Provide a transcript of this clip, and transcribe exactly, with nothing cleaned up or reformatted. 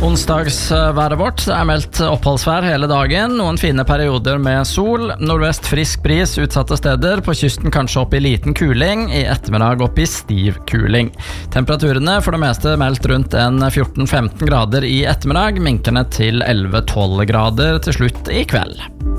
Onsdagsværet vårt er meldt oppholdsvær hele dagen. Noen fine perioder med sol. Nordvest frisk bris utsatte steder. På kysten kanskje opp i liten kuling. I ettermiddag opp i stiv kuling. Temperaturene for det meste meldt rundt en fjorten femten grader i ettermiddag. Minkende til elleve tolv grader til slutt i kveld.